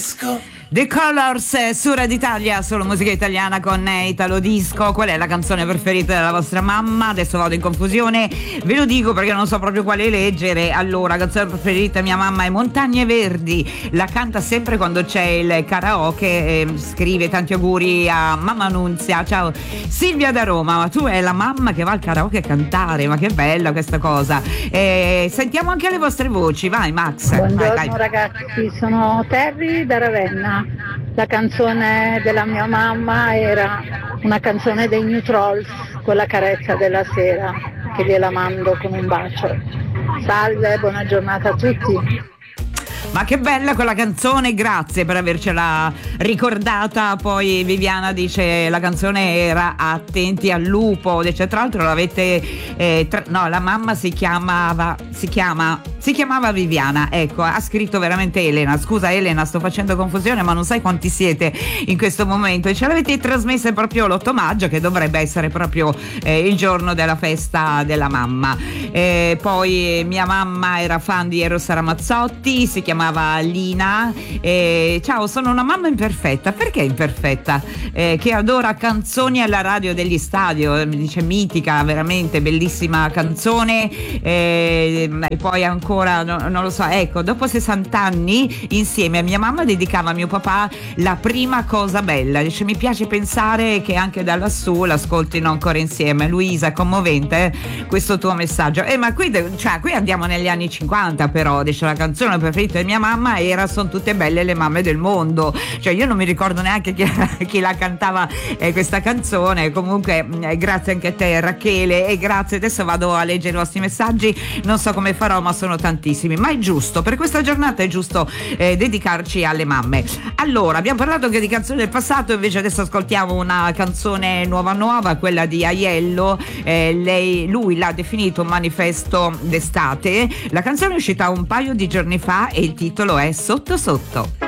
The Colors su Radio Italia, solo musica italiana con Italo Disco. Qual è la canzone preferita della vostra mamma? Adesso vado in confusione, ve lo dico perché non so proprio quale leggere. Allora, la canzone preferita di mia mamma è Montagne Verdi, la canta sempre quando c'è il karaoke. Scrive tanti auguri a mamma Nunzia. Ciao Silvia da Roma, ma tu è la mamma che va al karaoke a cantare, ma che bella questa cosa. Sentiamo anche le vostre voci, vai Max. Buongiorno vai. Ragazzi, sono Terry da Ravenna. La canzone della mia mamma era una canzone dei New Trolls, quella Carezza della sera, che gliela mando con un bacio. Salve, buona giornata a tutti. Ma che bella quella canzone, grazie per avercela ricordata. Poi Viviana dice la canzone era Attenti al lupo, dice tra l'altro l'avete la mamma si chiamava Viviana, ecco, ha scritto veramente Elena. Scusa Elena, sto facendo confusione, ma non sai quanti siete in questo momento, e ce l'avete trasmessa proprio l'8 maggio, che dovrebbe essere proprio il giorno della festa della mamma. Poi mia mamma era fan di Eros Ramazzotti, si chiamava Lina. Ciao, sono una mamma imperfetta. Perché imperfetta? Che adora canzoni alla radio degli stadio, mi dice mitica, veramente bellissima canzone. E poi ancora non lo so, ecco, dopo 60 anni insieme a mia mamma dedicava a mio papà La prima cosa bella. Dice mi piace pensare che anche da lassù l'ascoltino ancora insieme. Luisa, è commovente questo tuo messaggio. Ma qui andiamo negli anni 50, però dice la canzone preferita di mia mamma era Sono tutte belle le mamme del mondo. Cioè io non mi ricordo neanche chi la cantava questa canzone. Comunque grazie anche a te Rachele, e grazie. Adesso vado a leggere i vostri messaggi, non so come farò ma sono tantissimi, ma è giusto, per questa giornata è giusto dedicarci alle mamme. Allora, abbiamo parlato anche di canzoni del passato, invece adesso ascoltiamo una canzone nuova, quella di Aiello. Lui l'ha definito un manifesto d'estate. La canzone è uscita un paio di giorni fa e il titolo è Sotto Sotto.